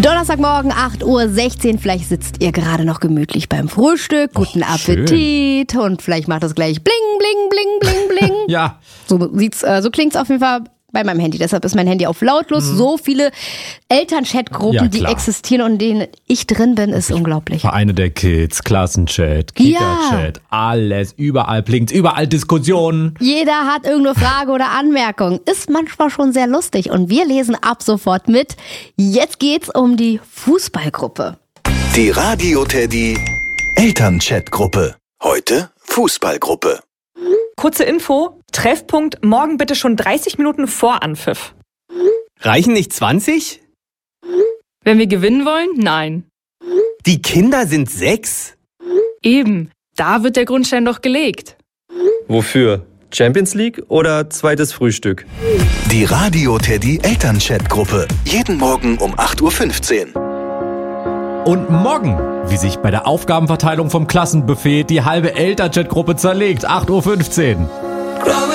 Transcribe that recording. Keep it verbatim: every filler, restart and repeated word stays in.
Donnerstagmorgen, acht Uhr sechzehn. Vielleicht sitzt ihr gerade noch gemütlich beim Frühstück. Guten Och, Appetit. Schön. Und vielleicht macht das gleich bling, bling, bling, bling, bling. Ja. So sieht's, äh, so klingt's auf jeden Fall bei meinem Handy. Deshalb ist mein Handy auf lautlos. Mhm. So viele Elternchat-Gruppen, Ja, die klar. existieren und in denen ich drin bin, ist unglaublich. Vereine der Kids, Klassenchat, Kita-Chat, alles, überall blinkt, überall Diskussionen. Jeder hat irgendeine Frage oder Anmerkung. Ist manchmal schon sehr lustig und wir lesen ab sofort mit. Jetzt geht's um die Fußballgruppe. Die Radio Teddy Elternchat-Gruppe. Heute Fußballgruppe. Kurze Info, Treffpunkt morgen bitte schon dreißig Minuten vor Anpfiff. Reichen nicht zwanzig? Wenn wir gewinnen wollen? Nein. Die Kinder sind sechs? Eben, da wird der Grundstein doch gelegt. Wofür? Champions League oder zweites Frühstück? Die Radio Teddy Elternchat-Gruppe. Jeden Morgen um acht Uhr fünfzehn. Und morgen, wie sich bei der Aufgabenverteilung vom Klassenbuffet die halbe Elternchat-Gruppe zerlegt, acht Uhr fünfzehn.